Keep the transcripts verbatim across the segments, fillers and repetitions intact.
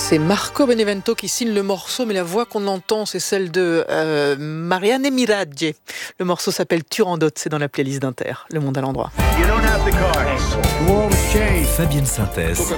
C'est Marco Benevento qui signe le morceau, mais la voix qu'on entend, c'est celle de euh, Marianne Miraggi. Le morceau s'appelle Turandot, c'est dans la playlist d'Inter, Le Monde à l'endroit. Fabienne Synthèse.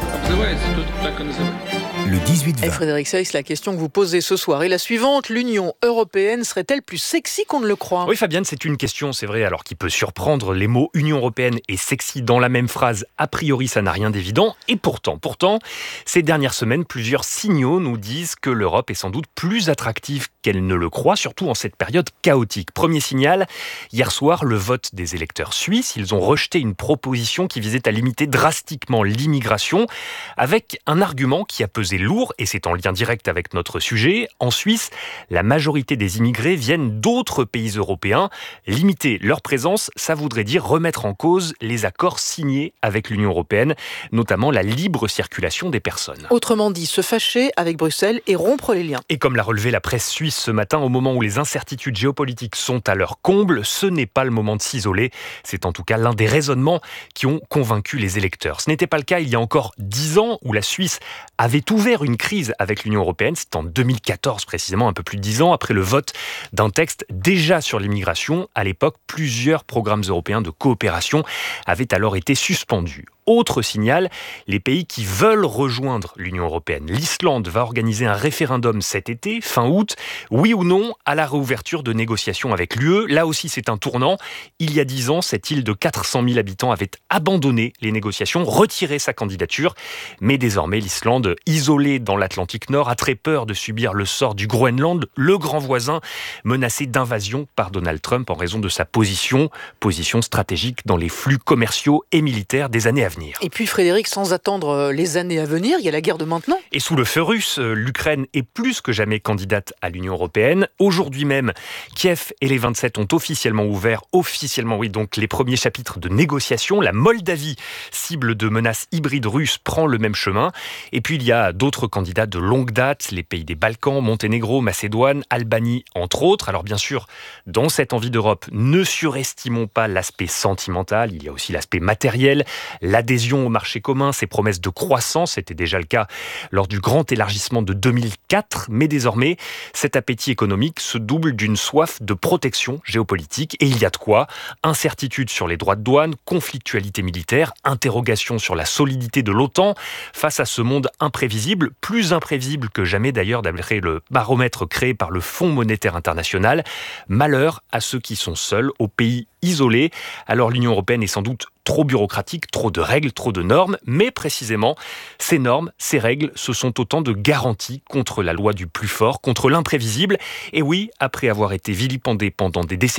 Le dix-huit vingt. Et Frédéric Seyss, la question que vous posez ce soir est la suivante. L'Union européenne serait-elle plus sexy qu'on ne le croit ? Oui, Fabienne, c'est une question, c'est vrai, alors qui peut surprendre. Les mots Union européenne et sexy dans la même phrase, a priori, ça n'a rien d'évident. Et pourtant, pourtant, ces dernières semaines, plusieurs signaux nous disent que l'Europe est sans doute plus attractive qu'elle ne le croit, surtout en cette période chaotique. Premier signal, hier soir, le vote des électeurs suisses. Ils ont rejeté une proposition qui visait à limiter drastiquement l'immigration, avec un argument qui a pesé lourd, et c'est en lien direct avec notre sujet. En Suisse, la majorité des immigrés viennent d'autres pays européens. Limiter leur présence, ça voudrait dire remettre en cause les accords signés avec l'Union européenne, notamment la libre circulation des personnes. Autrement dit, se fâcher avec Bruxelles et rompre les liens. Et comme l'a relevé la presse suisse ce matin, au moment où les incertitudes géopolitiques sont à leur comble, ce n'est pas le moment de s'isoler. C'est en tout cas l'un des raisonnements qui ont convaincu les électeurs. Ce n'était pas le cas il y a encore dix ans, où la Suisse avait ouvert une crise avec l'Union européenne. C'est en deux mille quatorze précisément, un peu plus de dix ans, après le vote d'un texte déjà sur l'immigration. À l'époque, plusieurs programmes européens de coopération avaient alors été suspendus. Autre signal, les pays qui veulent rejoindre l'Union européenne. L'Islande va organiser un référendum cet été, fin août, oui ou non à la réouverture de négociations avec l'U E. Là aussi, c'est un tournant. Il y a dix ans, cette île de quatre cent mille habitants avait abandonné les négociations, retiré sa candidature. Mais désormais, l'Islande, isolée dans l'Atlantique Nord, a très peur de subir le sort du Groenland, le grand voisin menacé d'invasion par Donald Trump en raison de sa position, position stratégique dans les flux commerciaux et militaires des années à venir. Et puis Frédéric, sans attendre les années à venir, il y a la guerre de maintenant. Et sous le feu russe, l'Ukraine est plus que jamais candidate à l'Union européenne. Aujourd'hui même, Kiev et les vingt-sept ont officiellement ouvert, officiellement oui, donc les premiers chapitres de négociations. La Moldavie, cible de menaces hybrides russes, prend le même chemin. Et puis il y a d'autres candidats de longue date, les pays des Balkans, Monténégro, Macédoine, Albanie, entre autres. Alors bien sûr, dans cette envie d'Europe, ne surestimons pas l'aspect sentimental, il y a aussi l'aspect matériel, l'adhésion au marché commun, ses promesses de croissance, c'était déjà le cas lors du grand élargissement de deux mille quatre, mais désormais, cet appétit économique se double d'une soif de protection géopolitique, et il y a de quoi. Incertitude sur les droits de douane, conflictualité militaire, interrogation sur la solidité de l'OTAN, face à ce monde imprévisible, plus imprévisible que jamais d'ailleurs d'après le baromètre créé par le Fonds monétaire international. Malheur à ceux qui sont seuls, aux pays isolés. Alors l'Union européenne est sans doute trop bureaucratique, trop de règles, trop de normes, mais précisément, ces normes, ces règles, ce sont autant de garanties contre la loi du plus fort, contre l'imprévisible. Et oui, après avoir été vilipendé pendant des décennies,